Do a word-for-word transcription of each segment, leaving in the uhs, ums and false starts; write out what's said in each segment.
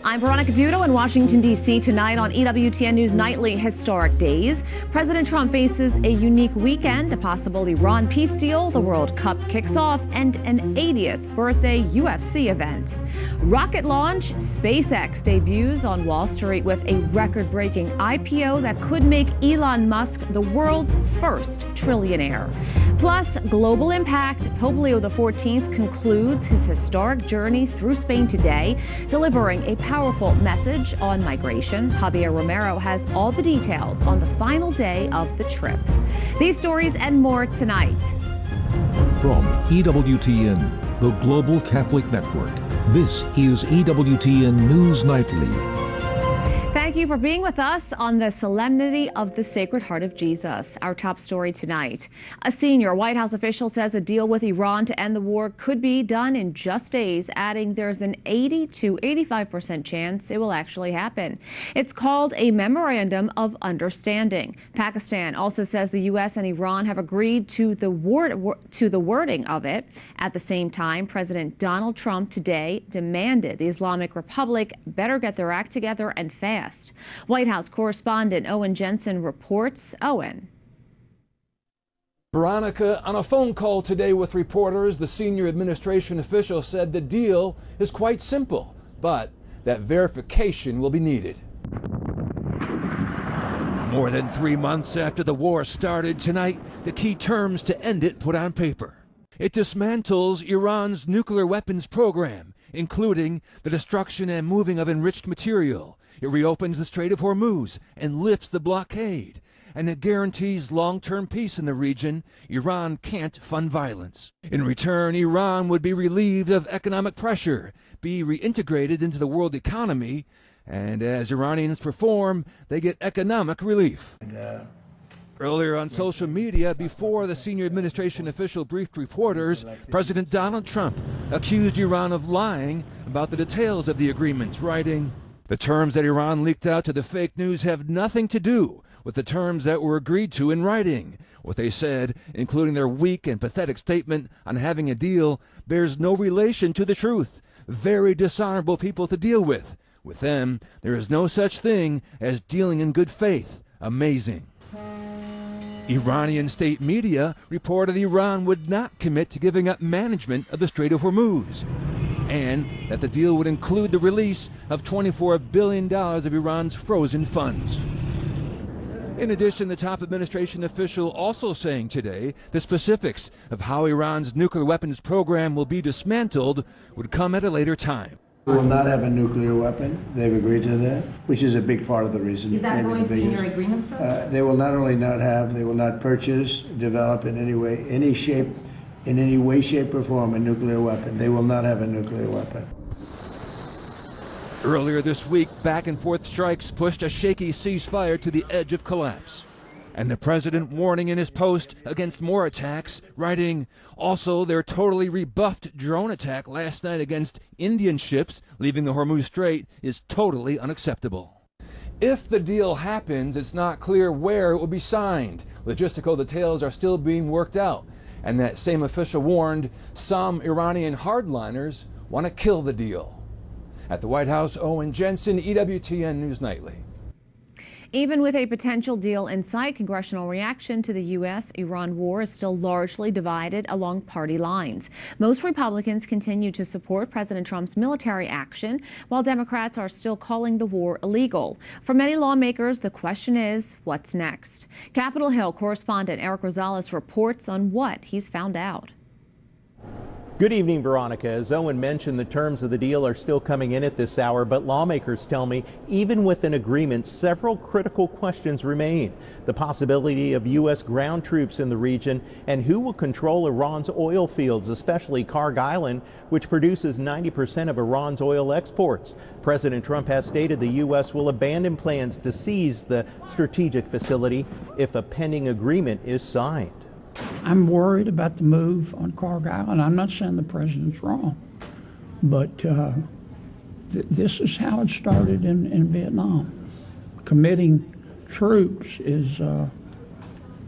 I'm Veronica Dudo in Washington, D C Tonight on E W T N News Nightly, historic days. President Trump faces a unique weekend, a possible Iran peace deal, the World Cup kicks off, and an eightieth birthday U F C event. Rocket launch, SpaceX debuts on Wall Street with a record-breaking I P O that could make Elon Musk the world's first trillionaire. Plus, global impact. Pope Leo the fourteenth concludes his historic journey through Spain today, delivering a powerful message on migration. Javier Romero has all the details on the final day of the trip. These stories and more tonight. From E W T N, the Global Catholic Network, this is E W T N News Nightly. Thank you for being with us on the Solemnity of the Sacred Heart of Jesus. Our top story tonight. A senior White House official says a deal with Iran to end the war could be done in just days, adding there's an eighty to eighty-five percent chance it will actually happen. It's called a Memorandum of Understanding. Pakistan also says the U S and Iran have agreed to the, word, to the wording of it. At the same time, President Donald Trump today demanded the Islamic Republic better get their act together and fast. White House correspondent Owen Jensen reports. Owen. Veronica, on a phone call today with reporters, the senior administration official said the deal is quite simple, but that verification will be needed. More than three months after the war started tonight, the key terms to end it put on paper. It dismantles Iran's nuclear weapons program, including the destruction and moving of enriched material. It reopens the Strait of Hormuz and lifts the blockade. And it guarantees long-term peace in the region. Iran can't fund violence. In return, Iran would be relieved of economic pressure, be reintegrated into the world economy, and as Iranians perform, they get economic relief. And, uh, Earlier on social media, before the senior administration official briefed reporters, President Donald Trump accused Iran of lying about the details of the agreement, writing, "The terms that Iran leaked out to the fake news have nothing to do with the terms that were agreed to in writing. What they said, including their weak and pathetic statement on having a deal, bears no relation to the truth. Very dishonorable people to deal with. With them, there is no such thing as dealing in good faith. Amazing." Iranian state media reported Iran would not commit to giving up management of the Strait of Hormuz, and that the deal would include the release of twenty-four billion dollars of Iran's frozen funds. In addition, the top administration official also saying today the specifics of how Iran's nuclear weapons program will be dismantled would come at a later time. We will not have a nuclear weapon. They've agreed to that, which is a big part of the reason. Is that going to be in your agreement, sir? Uh, they will not only not have, they will not purchase, develop in any way, any shape, in any way, shape, or form a nuclear weapon. They will not have a nuclear weapon. Earlier this week, back-and-forth strikes pushed a shaky ceasefire to the edge of collapse. And the president warning in his post against more attacks, writing, also their totally rebuffed drone attack last night against Indian ships leaving the Hormuz Strait is totally unacceptable. If the deal happens, it's not clear where it will be signed. Logistical details are still being worked out. And that same official warned some Iranian hardliners want to kill the deal. At the White House, Owen Jensen, E W T N News Nightly. Even with a potential deal in sight, congressional reaction to the U S Iran war is still largely divided along party lines. Most Republicans continue to support President Trump's military action, while Democrats are still calling the war illegal. For many lawmakers, the question is, what's next? Capitol Hill correspondent Eric Rosales reports on what he's found out. Good evening, Veronica. As Owen mentioned, the terms of the deal are still coming in at this hour, but lawmakers tell me even with an agreement, several critical questions remain. The possibility of U S ground troops in the region and who will control Iran's oil fields, especially Karg Island, which produces ninety percent of Iran's oil exports. President Trump has stated the U S will abandon plans to seize the strategic facility if a pending agreement is signed. I'm worried about the move on Karg Island. I'm not saying the president's wrong, but uh, th this is how it started in, in Vietnam. Committing troops is uh,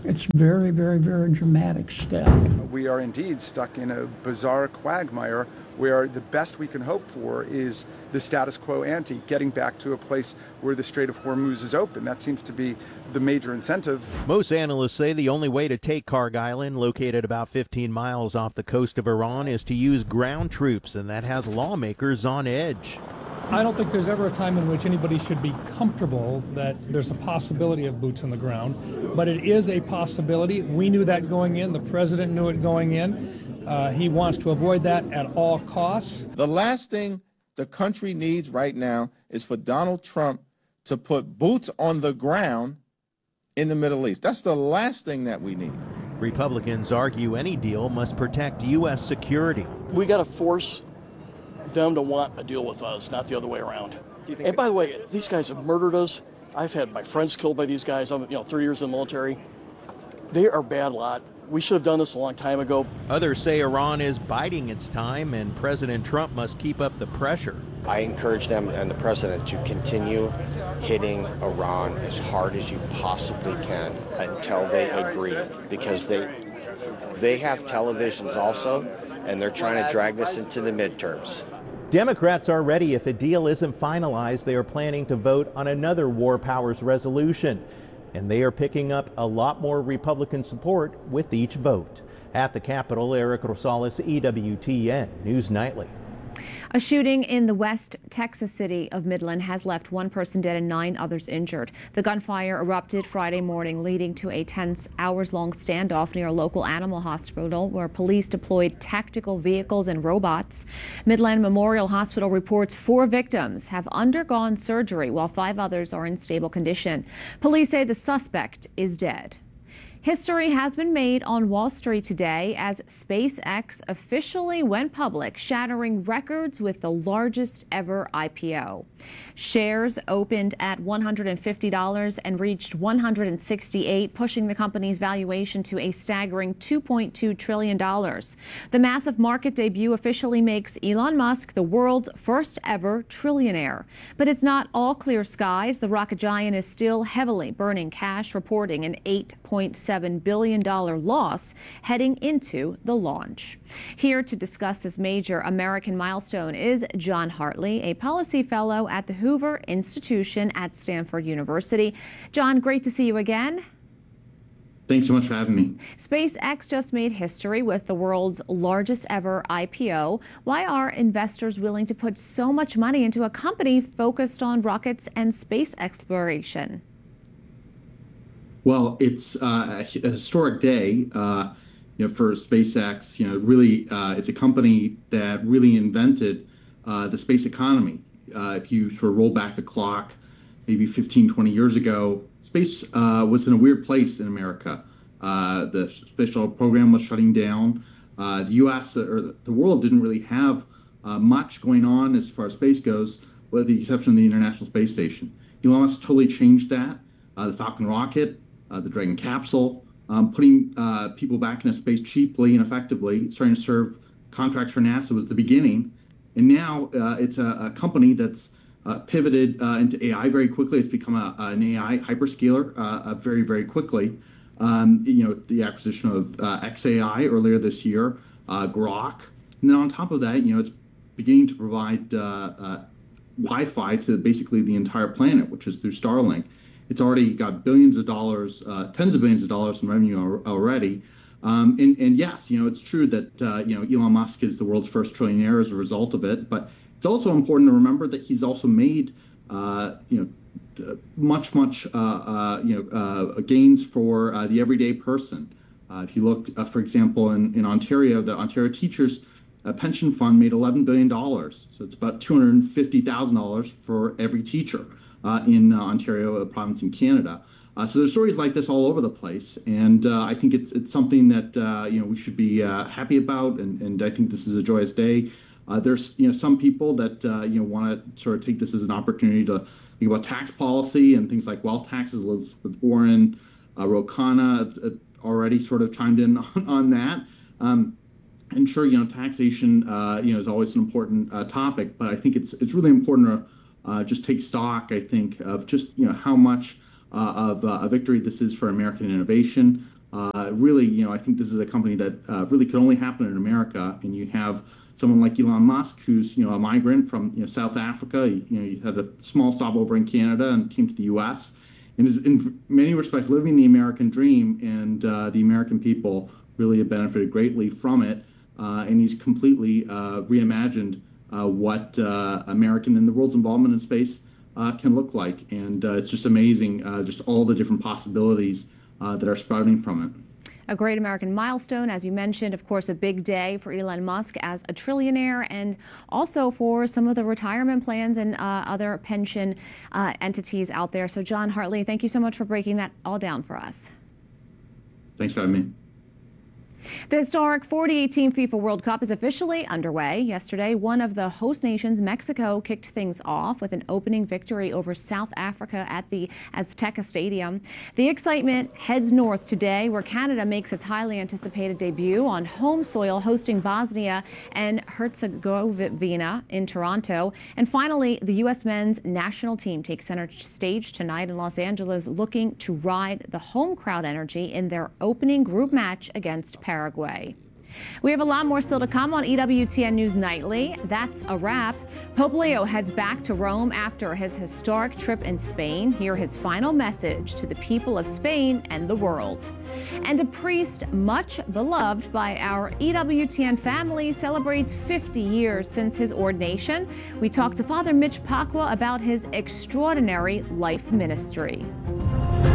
It's very, very, very dramatic step. We are indeed stuck in a bizarre quagmire where the best we can hope for is the status quo ante, getting back to a place where the Strait of Hormuz is open. That seems to be the major incentive. Most analysts say the only way to take Kharg Island, located about fifteen miles off the coast of Iran, is to use ground troops, and that has lawmakers on edge. I don't think there's ever a time in which anybody should be comfortable that there's a possibility of boots on the ground, but it is a possibility. We knew that going in. The president knew it going in. Uh, he wants to avoid that at all costs. The last thing the country needs right now is for Donald Trump to put boots on the ground in the Middle East. That's the last thing that we need. Republicans argue any deal must protect U S security. We got to force them to want a deal with us, not the other way around. And by the way, these guys have murdered us. I've had my friends killed by these guys. I'm, you know, thirty years in the military. They are a bad lot. We should have done this a long time ago. Others say Iran is biding its time and President Trump must keep up the pressure. I encourage them and the president to continue hitting Iran as hard as you possibly can until they agree, because they they have televisions also, and they're trying to drag this into the midterms. Democrats are ready. If a deal isn't finalized, they are planning to vote on another war powers resolution. And they are picking up a lot more Republican support with each vote. At the Capitol, Eric Rosales, E W T N News Nightly. A shooting in the West Texas city of Midland has left one person dead and nine others injured. The gunfire erupted Friday morning, leading to a tense, hours-long standoff near a local animal hospital where police deployed tactical vehicles and robots. Midland Memorial Hospital reports four victims have undergone surgery while five others are in stable condition. Police say the suspect is dead. History has been made on Wall Street today as SpaceX officially went public, shattering records with the largest ever I P O. Shares opened at one hundred fifty dollars and reached one hundred sixty-eight dollars, pushing the company's valuation to a staggering two point two trillion dollars. The massive market debut officially makes Elon Musk the world's first ever trillionaire. But it's not all clear skies. The rocket giant is still heavily burning cash, reporting an eight point seven billion dollars loss heading into the launch. Here to discuss this major American milestone is John Hartley, a policy fellow at the Hoover Institution at Stanford University. John, great to see you again. Thanks so much for having me. SpaceX just made history with the world's largest ever I P O. Why are investors willing to put so much money into a company focused on rockets and space exploration? Well, it's uh, a historic day, uh, you know, for SpaceX. You know, really, uh, it's a company that really invented uh, the space economy. Uh, if you sort of roll back the clock, maybe fifteen, twenty years ago, space uh, was in a weird place in America. Uh, the space shuttle program was shutting down. Uh, the U S or the world didn't really have uh, much going on as far as space goes, with the exception of the International Space Station. Elon Musk totally changed that. Uh, the Falcon rocket, uh, the Dragon capsule, um, putting uh, people back into space cheaply and effectively, starting to serve contracts for NASA was the beginning. And now uh, it's a, a company that's uh, pivoted uh, into A I very quickly. It's become a, an A I hyperscaler uh, uh, very, very quickly. Um, you know, the acquisition of uh, X A I earlier this year, uh, Grok. And then on top of that, you know, it's beginning to provide uh, uh, Wi-Fi to basically the entire planet, which is through Starlink. It's already got billions of dollars, uh, tens of billions of dollars in revenue already. Um, and, and yes, you know, it's true that, uh, you know, Elon Musk is the world's first trillionaire as a result of it. But it's also important to remember that he's also made, uh, you know, much, much, uh, uh, you know, uh, gains for uh, the everyday person. Uh, if you look, uh, for example, in, in Ontario, the Ontario Teachers uh, Pension Fund made eleven billion dollars. So it's about two hundred fifty thousand dollars for every teacher uh, in uh, Ontario, a province in Canada. Uh, so there's stories like this all over the place, and uh, I think it's it's something that uh, you know we should be uh, happy about, and, and I think this is a joyous day. Uh, there's you know some people that uh, you know want to sort of take this as an opportunity to think about tax policy and things like wealth taxes. Elizabeth Warren, uh, Ro Khanna have, have already sort of chimed in on, on that. Um, and sure, you know taxation uh, you know is always an important uh, topic, but I think it's it's really important to uh, just take stock. I think of just you know how much uh, of uh, a victory this is for American innovation. Uh, really, you know, I think this is a company that uh, really could only happen in America. And you have someone like Elon Musk, who's, you know, a migrant from, you know, South Africa. You, you know, he had a small stopover in Canada and came to the U S and is in many respects living the American dream. And uh, the American people really have benefited greatly from it. Uh, and he's completely uh, reimagined uh, what uh, American and the world's involvement in space uh, can look like. And uh, it's just amazing, uh, just all the different possibilities uh, that are sprouting from it. A great American milestone, as you mentioned, of course, a big day for Elon Musk as a trillionaire, and also for some of the retirement plans and uh, other pension uh, entities out there. So, John Hartley, thank you so much for breaking that all down for us. Thanks for having me. The historic forty eighteen FIFA World Cup is officially underway. Yesterday, one of the host nations, Mexico, kicked things off with an opening victory over South Africa at the Azteca Stadium. The excitement heads north today, where Canada makes its highly anticipated debut on home soil, hosting Bosnia and Herzegovina in Toronto. And finally, the U S men's national team takes center stage tonight in Los Angeles, looking to ride the home crowd energy in their opening group match against Paraguay. Paraguay. We have a lot more still to come on E W T N News Nightly. That's a wrap. Pope Leo heads back to Rome after his historic trip in Spain. Hear his final message to the people of Spain and the world. And a priest much beloved by our E W T N family celebrates fifty years since his ordination. We talked to Father Mitch Pacwa about his extraordinary life ministry.